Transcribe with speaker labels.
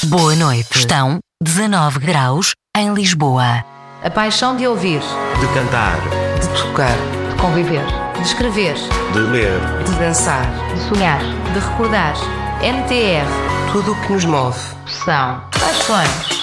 Speaker 1: Boa noite. Estão 19 graus em Lisboa.
Speaker 2: A paixão de ouvir,
Speaker 3: de cantar,
Speaker 2: de tocar, de conviver, de escrever,
Speaker 3: de ler,
Speaker 2: de dançar, de sonhar, de recordar. NTR.
Speaker 4: Tudo o que nos move
Speaker 2: São paixões.